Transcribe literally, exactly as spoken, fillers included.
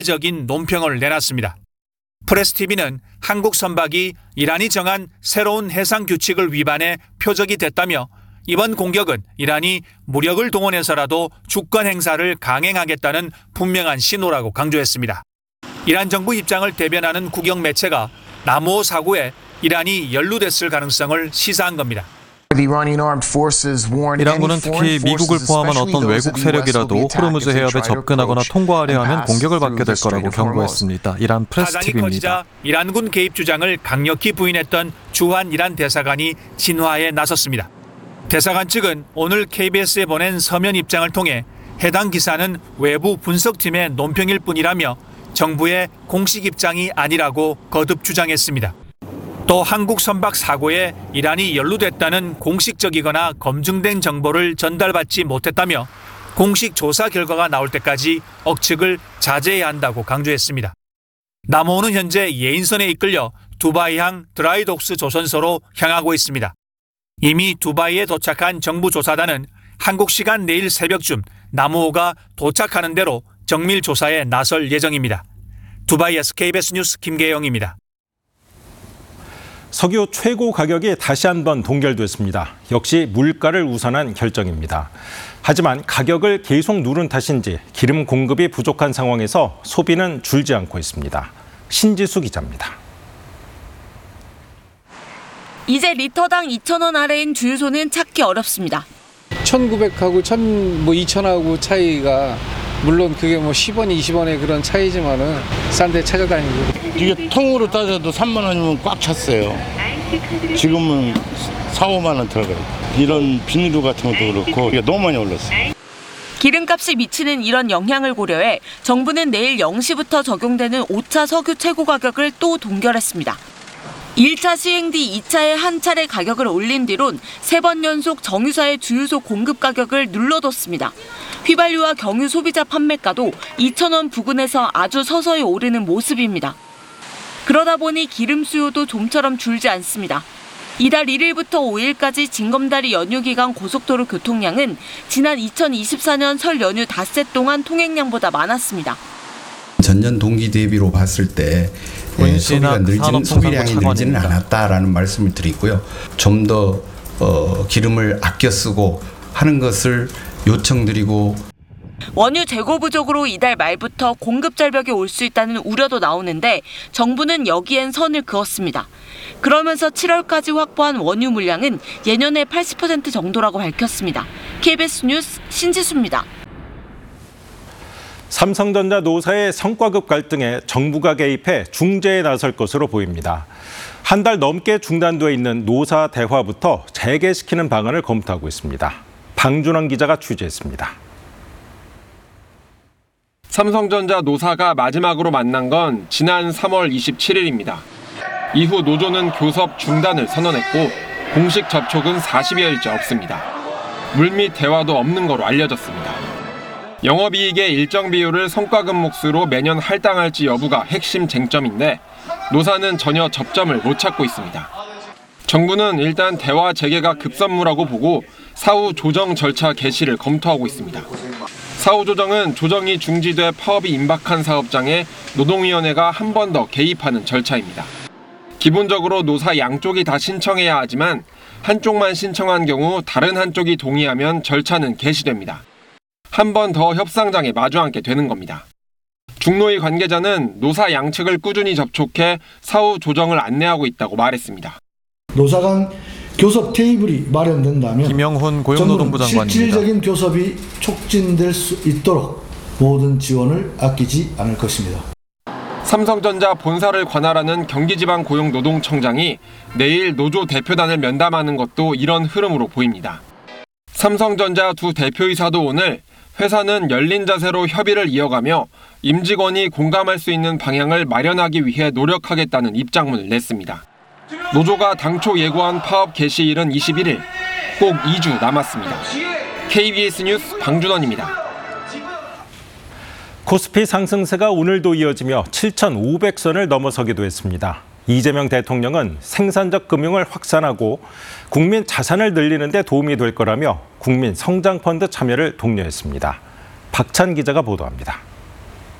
적인 논평을 내놨습니다. 프레스티비는 한국 선박이 이란이 정한 새로운 해상 규칙을 위반해 표적이 됐다며 이번 공격은 이란이 무력을 동원해서라도 주권 행사를 강행하겠다는 분명한 신호라고 강조했습니다. 이란 정부 입장을 대변하는 국영 매체가 나무호 사고에 이란이 연루됐을 가능성을 시사한 겁니다. 이란군은 특히 미국을 포함한 어떤 외국 세력이라도 호르무즈 해협에 접근하거나 통과하려 하면 공격을 받게 될 거라고 경고했습니다. 이란 프레스티비입니다. 이란군 개입 주장을 강력히 부인했던 주한 이란 대사관이 진화에 나섰습니다. 대사관 측은 오늘 케이비에스에 보낸 서면 입장을 통해 해당 기사는 외부 분석팀의 논평일 뿐이라며 정부의 공식 입장이 아니라고 거듭 주장했습니다. 또 한국 선박 사고에 이란이 연루됐다는 공식적이거나 검증된 정보를 전달받지 못했다며 공식 조사 결과가 나올 때까지 억측을 자제해야 한다고 강조했습니다. 나무호는 현재 예인선에 이끌려 두바이항 드라이독스 조선소로 향하고 있습니다. 이미 두바이에 도착한 정부 조사단은 한국 시간 내일 새벽쯤 나무호가 도착하는 대로 정밀 조사에 나설 예정입니다. 두바이에서 케이비에스 뉴스 김계영입니다. 석유 최고 가격이 다시 한번 동결됐습니다. 역시 물가를 우선한 결정입니다. 하지만 가격을 계속 누른 탓인지 기름 공급이 부족한 상황에서 소비는 줄지 않고 있습니다. 신지수 기자입니다. 이제 리터당 이천 원 아래인 주유소는 찾기 어렵습니다. 천구백하고 천, 뭐 이천하고 차이가 물론 그게 뭐 십 원, 이십 원의 그런 차이지만은 싼 데 찾아다니고. 이게 통으로 따져도 삼만 원이면 꽉 찼어요. 지금은 사, 오만 원 들어가요. 이런 비닐류 같은 것도 그렇고 이게 너무 많이 올랐어요. 기름값이 미치는 이런 영향을 고려해 정부는 내일 영 시부터 적용되는 오 차 석유 최고 가격을 또 동결했습니다. 일 차 시행 뒤 이 차에 한 차례 가격을 올린 뒤론 세 번 연속 정유사의 주유소 공급 가격을 눌러뒀습니다. 휘발유와 경유 소비자 판매가도 이천 원 부근에서 아주 서서히 오르는 모습입니다. 그러다 보니 기름 수요도 좀처럼 줄지 않습니다. 이달 일 일부터 오 일까지 징검다리 연휴 기간 고속도로 교통량은 지난 이천이십사 년 설 연휴 닷새 동안 통행량보다 많았습니다. 전년 동기 대비로 봤을 때 소비가 늘지는, 소비량이 늘지는 않았다라는 말씀을 드리고요. 좀 더 어, 기름을 아껴 쓰고 하는 것을 요청드리고. 원유 재고 부족으로 이달 말부터 공급 절벽이 올 수 있다는 우려도 나오는데 정부는 여기엔 선을 그었습니다. 그러면서 칠월까지 확보한 원유 물량은 예년의 팔십 퍼센트 정도라고 밝혔습니다. 케이비에스 뉴스 신지수입니다. 삼성전자 노사의 성과급 갈등에 정부가 개입해 중재에 나설 것으로 보입니다. 한 달 넘게 중단돼 있는 노사 대화부터 재개시키는 방안을 검토하고 있습니다. 방준환 기자가 취재했습니다. 삼성전자 노사가 마지막으로 만난 건 지난 삼월 이십칠일입니다. 이후 노조는 교섭 중단을 선언했고 공식 접촉은 사십여일째 없습니다. 물밑 대화도 없는 거로 알려졌습니다. 영업이익의 일정 비율을 성과급 몫으로 매년 할당할지 여부가 핵심 쟁점인데 노사는 전혀 접점을 못 찾고 있습니다. 정부는 일단 대화 재개가 급선무라고 보고 사후 조정 절차 개시를 검토하고 있습니다. 사후 조정은 조정이 중지돼 파업이 임박한 사업장에 노동위원회가 한 번 더 개입하는 절차입니다. 기본적으로 노사 양쪽이 다 신청해야 하지만 한쪽만 신청한 경우 다른 한쪽이 동의하면 절차는 개시됩니다. 한 번 더 협상장에 마주 앉게 되는 겁니다. 중노위 관계자는 노사 양측을 꾸준히 접촉해 사후 조정을 안내하고 있다고 말했습니다. 노사 간 교섭 테이블이 마련된다면 김영훈 고용노동부 장관입니다. 실질적인 교섭이 촉진될 수 있도록 모든 지원을 아끼지 않을 것입니다. 삼성전자 본사를 관할하는 경기지방고용노동청장이 내일 노조 대표단을 면담하는 것도 이런 흐름으로 보입니다. 삼성전자 두 대표이사도 오늘 회사는 열린 자세로 협의를 이어가며 임직원이 공감할 수 있는 방향을 마련하기 위해 노력하겠다는 입장문을 냈습니다. 노조가 당초 예고한 파업 개시일은 이십일일, 꼭 이 주 남았습니다. 케이비에스 뉴스 방준원입니다. 코스피 상승세가 오늘도 이어지며 칠천오백 선을 넘어서기도 했습니다. 이재명 대통령은 생산적 금융을 확산하고 국민 자산을 늘리는 데 도움이 될 거라며 국민 성장펀드 참여를 독려했습니다. 박찬 기자가 보도합니다.